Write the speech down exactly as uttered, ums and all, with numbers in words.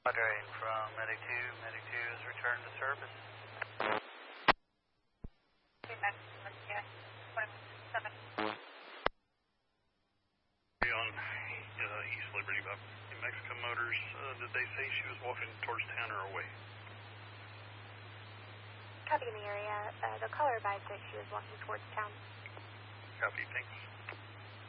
Moderating from Medic two. Medic two is returned to service. On uh, East Liberty by New Mexico Motors, uh, did they say she was walking towards town or away? Copy in the area. Uh, the caller advised that she was walking towards town. Copy, thanks.